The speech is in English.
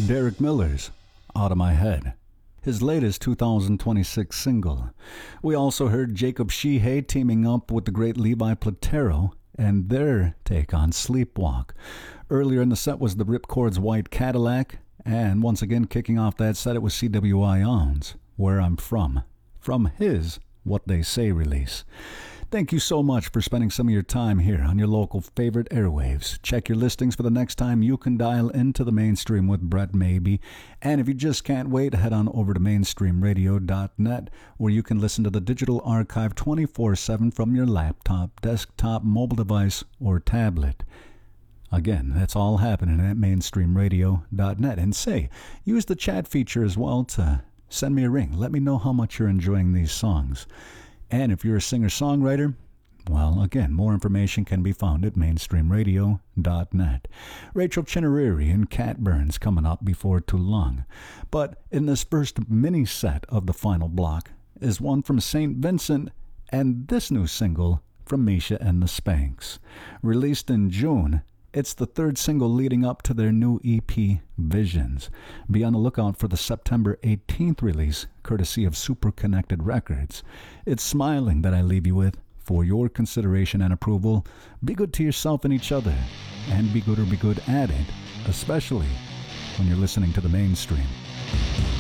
Derek Miller's Out of My Head, his latest 2026 single. We also heard Jacob Sheehay teaming up with the great Levi Platero and their take on Sleepwalk. Earlier in the set was the Ripcords White Cadillac, and once again kicking off that set it was CWI Owns, Where I'm From his What They Say release. Thank you so much for spending some of your time here on your local favorite airwaves. Check your listings for the next time you can dial into the mainstream with Brett Maybe. And if you just can't wait, head on over to mainstreamradio.net, where you can listen to the digital archive 24/7 from your laptop, desktop, mobile device, or tablet. Again, that's all happening at mainstreamradio.net. And say, use the chat feature as well to send me a ring. Let me know how much you're enjoying these songs. And if you're a singer-songwriter, well, again, more information can be found at mainstreamradio.net. Rachel Chinariri and Cat Burns coming up before too long. But in this first mini-set of the final block is one from St. Vincent and this new single from Misha and the Spanks. Released in June, it's the third single leading up to their new EP, Visions. Be on the lookout for the September 18th release, courtesy of Super Connected Records. It's Smiling that I leave you with for your consideration and approval. Be good to yourself and each other, and be good or be good at it, especially when you're listening to the mainstream.